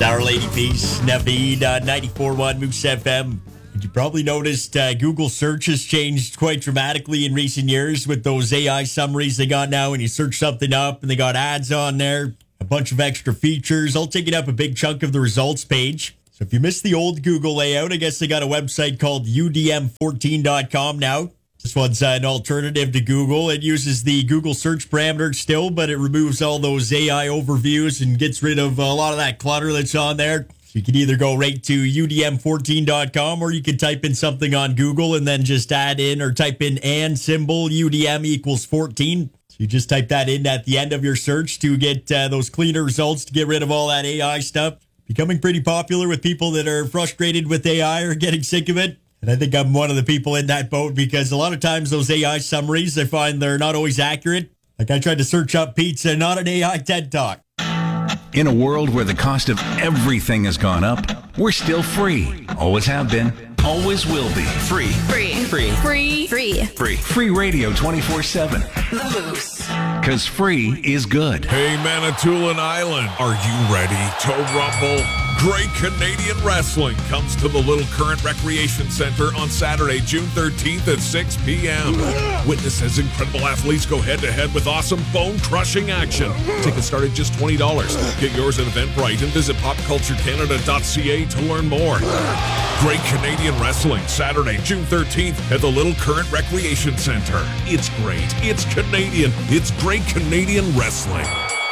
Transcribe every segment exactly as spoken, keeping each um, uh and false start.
Our Lady Peace, Naveed, uh, ninety-four point one Moose F M. You probably noticed uh, Google search has changed quite dramatically in recent years with those A I summaries they got now. When you search something up and they got ads on there, a bunch of extra features, all taking up a big chunk of the results page. So if you missed the old Google layout, I guess they got a website called U D M fourteen dot com now. This one's uh, an alternative to Google. It uses the Google search parameters still, but it removes all those A I overviews and gets rid of a lot of that clutter that's on there. So you can either go right to U D M fourteen dot com or you can type in something on Google and then just add in or type in and symbol U D M equals fourteen. So you just type that in at the end of your search to get uh, those cleaner results, to get rid of all that A I stuff. Becoming pretty popular with people that are frustrated with A I or getting sick of it. And I think I'm one of the people in that boat because a lot of times those A I summaries, I find they're not always accurate. Like I tried to search up pizza, not an A I TED Talk. In a world where the cost of everything has gone up, we're still free. Always have been. Always will be. Free. Free. Free. Free. Free. Free. Free radio twenty-four seven. The Moose. Because free is good. Hey, Manitoulin Island, are you ready to rumble? Great Canadian Wrestling comes to the Little Current Recreation Center on Saturday, June thirteenth at six p.m. Witness as incredible athletes go head-to-head with awesome bone-crushing action. Tickets start at just twenty dollars. Get yours at Eventbrite and visit pop culture canada dot c a to learn more. Great Canadian Wrestling, Saturday, June thirteenth at the Little Current Recreation Center. It's great. It's Canadian. It's Great Canadian Wrestling.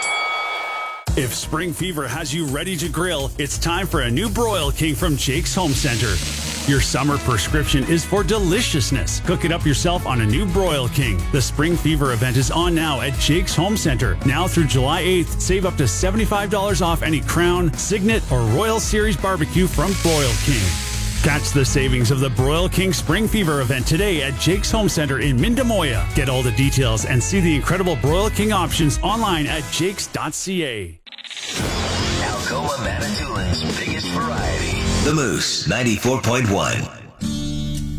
If spring fever has you ready to grill, it's time for a new Broil King from Jake's Home Center. Your summer prescription is for deliciousness. Cook it up yourself on a new Broil King. The Spring Fever event is on now at Jake's Home Center. Now through July eighth, save up to seventy-five dollars off any Crown, Signet, or Royal Series barbecue from Broil King. Catch the savings of the Broil King Spring Fever event today at Jake's Home Center in Mindamoya. Get all the details and see the incredible Broil King options online at jakes dot c a. Alcoa Manitoulin's biggest variety. The Moose ninety-four point one.